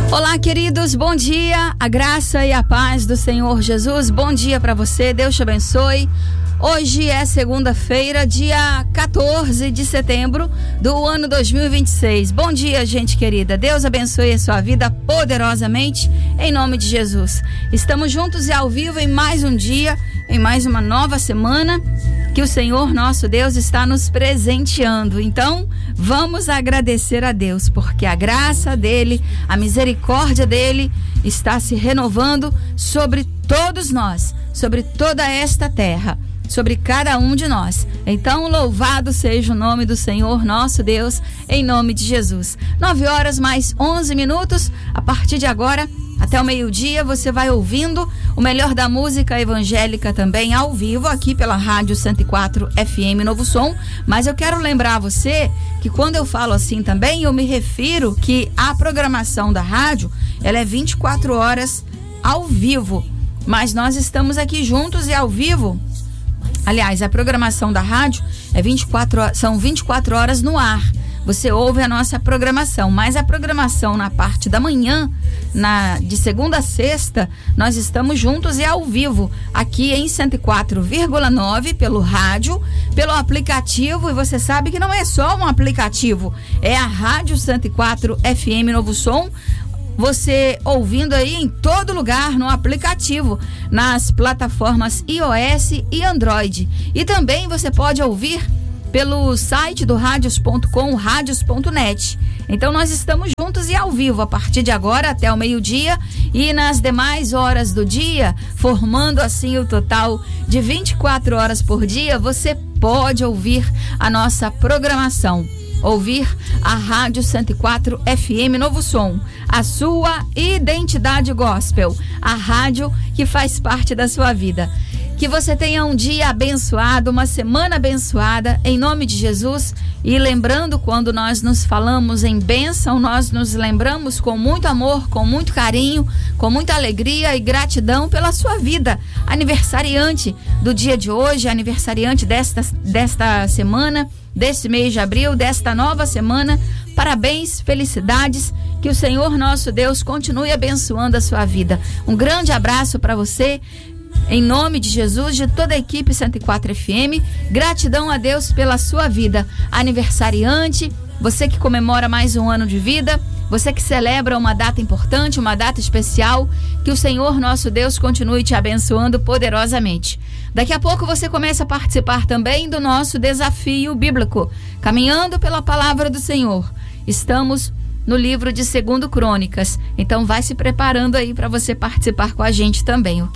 Olá, queridos, bom dia, a graça e a paz do Senhor Jesus, bom dia para você, Deus te abençoe. Hoje é segunda-feira, dia 14 de setembro do ano 2026. Bom dia, gente querida. Deus abençoe a sua vida poderosamente, em nome de Jesus. Estamos juntos e ao vivo em mais um dia, em mais uma nova semana que o Senhor nosso Deus está nos presenteando. Então, vamos agradecer a Deus, porque a graça dele, a misericórdia dele está se renovando sobre todos nós, sobre toda esta terra, sobre cada um de nós. Então, louvado seja o nome do Senhor nosso Deus, em nome de Jesus. 9 horas mais 11 minutos, a partir de agora, até o meio-dia, você vai ouvindo o melhor da música evangélica também ao vivo, aqui pela Rádio 104 FM Novo Som. Mas eu quero lembrar você que quando eu falo assim também, eu me refiro que a programação da rádio, ela é 24 horas ao vivo. Mas nós estamos aqui juntos e ao vivo. Aliás, a programação da rádio são 24 horas no ar. Você ouve a nossa programação, mas a programação na parte da manhã, de segunda a sexta, nós estamos juntos e ao vivo, aqui em 104,9 pelo rádio, pelo aplicativo, e você sabe que não é só um aplicativo, é a Rádio 104 FM Novo Som, você ouvindo aí em todo lugar no aplicativo, nas plataformas iOS e Android. E também você pode ouvir pelo site do radios.com, radios.net. Então nós estamos juntos e ao vivo a partir de agora até o meio-dia e nas demais horas do dia, formando assim o total de 24 horas por dia, você pode ouvir a nossa programação. Ouvir a Rádio 104 FM Novo Som, a sua identidade gospel, a rádio que faz parte da sua vida. Que você tenha um dia abençoado, uma semana abençoada, em nome de Jesus. E lembrando, quando nós nos falamos em bênção, nós nos lembramos com muito amor, com muito carinho, com muita alegria e gratidão pela sua vida. Aniversariante do dia de hoje, aniversariante desta semana, deste mês de abril, desta nova semana. Parabéns, felicidades, que o Senhor nosso Deus continue abençoando a sua vida. Um grande abraço para você, em nome de Jesus, de toda a equipe 104 FM, gratidão a Deus pela sua vida. Aniversariante, você que comemora mais um ano de vida, você que celebra uma data importante, uma data especial, que o Senhor nosso Deus continue te abençoando poderosamente. Daqui a pouco você começa a participar também do nosso desafio bíblico, caminhando pela palavra do Senhor. Estamos no livro de 2 Crônicas, então vai se preparando aí para você participar com a gente também, ok?